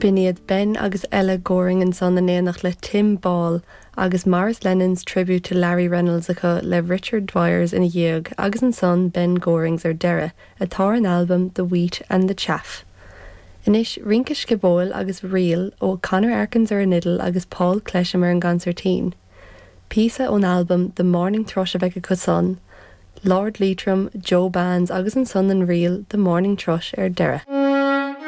Biniad Ben agus Ella Goring an son an éanach le Tim Ball agus Morris Lennon's tribute to Larry Reynolds acu le Richard Dwyer's ina dhiog agus an son Ben Gorings ar deireadh atá an album The Wheat and the Chaff. Inis rinca scibóil agus rial ó Conor Arkins ar an Idle agus Paul Clesham ar an Gancertine. Písa ón album The Morning Thrush a bheith acu son, Lord Leitrim, Joe Bands agus an son an rial The Morning Thrush ar deireadh.